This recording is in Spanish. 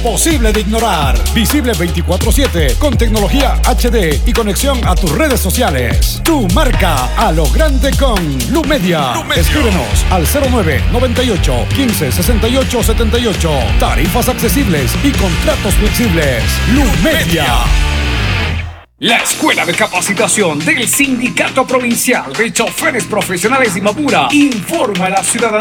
imposible de ignorar. Visible 24/7 con tecnología HD y conexión a tus redes sociales. Tu marca a lo grande con Lumedia. Escríbenos al 0998 15 68 78. Tarifas accesibles y contratos flexibles. Lumedia. La Escuela de Capacitación del Sindicato Provincial de Choferes Profesionales de Imbabura informa a la ciudadanía